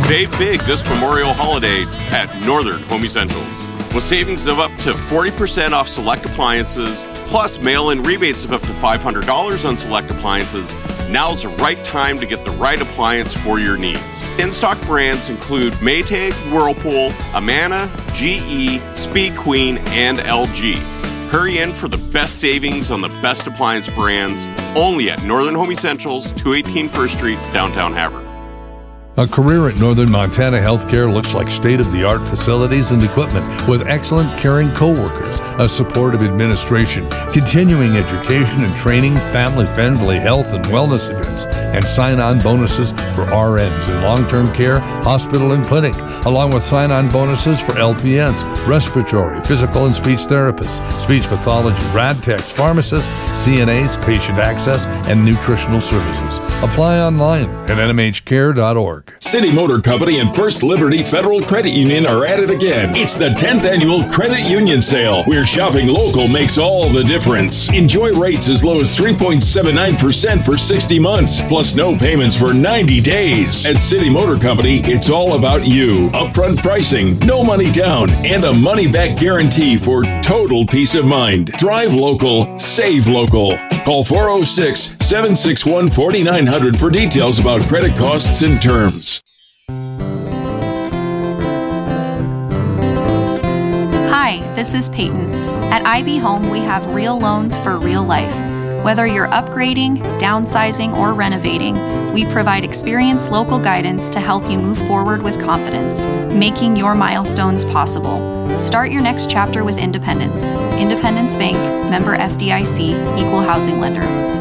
Save big this Memorial holiday at Northern Home Essentials. With savings of up to 40% off select appliances, plus mail-in rebates of up to $500 on select appliances, now's the right time to get the right appliance for your needs. In-stock brands include Maytag, Whirlpool, Amana, GE, Speed Queen, and LG. Hurry in for the best savings on the best appliance brands, only at Northern Home Essentials, 218 First Street, downtown Havre. A career at Northern Montana Healthcare looks like state-of-the-art facilities and equipment with excellent caring coworkers, a supportive administration, continuing education and training, family-friendly health and wellness events, and sign-on bonuses for RNs in long-term care, hospital, and clinic, along with sign-on bonuses for LPNs, respiratory, physical and speech therapists, speech pathology, rad techs, pharmacists, CNAs, patient access, and nutritional services. Apply online at nmhcare.org. City Motor Company and First Liberty Federal Credit Union are at it again. It's the 10th annual Credit Union Sale, where shopping local makes all the difference. Enjoy rates as low as 3.79% for 60 months, plus no payments for 90 days. At City Motor Company, it's all about you. Upfront pricing, no money down, and a money-back guarantee for total peace of mind. Drive local, save local. Call 406-761-4900 for details about credit costs and terms. Hi, this is Peyton. At IB Home, we have real loans for real life. Whether you're upgrading, downsizing, or renovating, we provide experienced local guidance to help you move forward with confidence, making your milestones possible. Start your next chapter with Independence. Independence Bank, member FDIC, equal housing lender.